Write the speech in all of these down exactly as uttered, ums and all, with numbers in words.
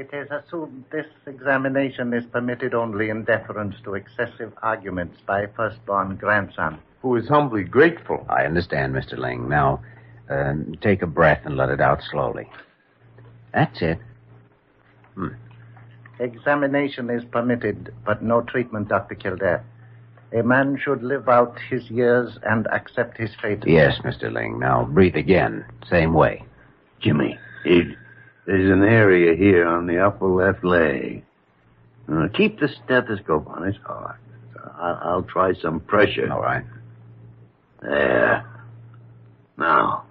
It is assumed this examination is permitted only in deference to excessive arguments by firstborn grandson. Who is humbly grateful. I understand, Mister Ling. Now, uh, take a breath and let it out slowly. That's it. Hmm. Examination is permitted, but no treatment, Doctor Kildare. A man should live out his years and accept his fate. Yes, Mister Ling. Now, breathe again. Same way. Jimmy, it, there's an area here on the upper left leg. Uh, keep the stethoscope on his heart. I'll, I'll try some pressure. All right. There. Now,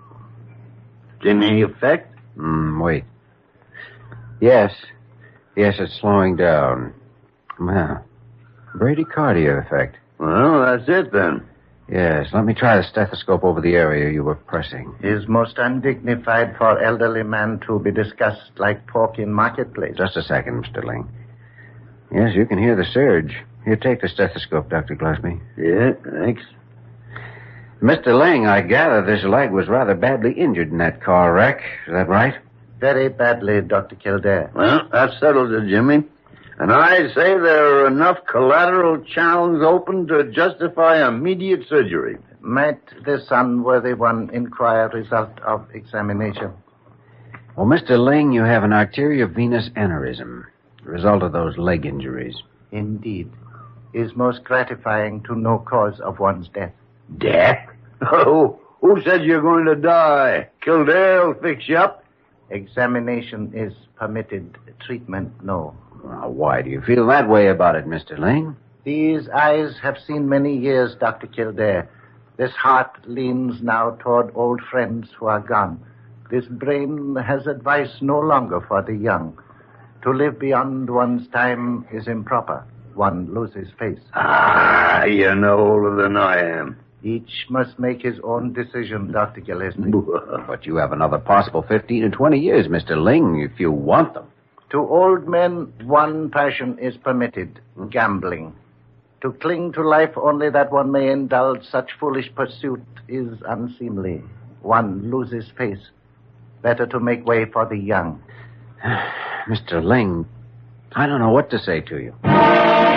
any effect? Mm, wait. Yes. Yes, it's slowing down. Well, bradycardia effect. Well, that's it then. Yes, let me try the stethoscope over the area you were pressing. It is most undignified for elderly man to be discussed like pork in marketplace. Just a second, Mister Ling. Yes, you can hear the surge. Here, take the stethoscope, Doctor Gillespie. Yeah, thanks. Mister Ling, I gather this leg was rather badly injured in that car wreck. Is that right? Very badly, Doctor Kildare. Well, that settles it, Jimmy. And I say there are enough collateral channels open to justify immediate surgery. Might this unworthy one inquire result of examination? Well, Mister Ling, you have an arteriovenous aneurysm, the result of those leg injuries. Indeed. It is most gratifying to know cause of one's death. Death? Oh, who said you're going to die? Kildare will fix you up. Examination is permitted. Treatment, no. Well, why do you feel that way about it, Mister Ling? These eyes have seen many years, Doctor Kildare. This heart leans now toward old friends who are gone. This brain has advice no longer for the young. To live beyond one's time is improper. One loses face. Ah, you're no older than I am. Each must make his own decision, Doctor Gillespie. But you have another possible fifteen or twenty years, Mister Ling, if you want them. To old men, one passion is permitted, gambling. To cling to life only that one may indulge such foolish pursuit is unseemly. One loses face. Better to make way for the young. Mister Ling, I don't know what to say to you.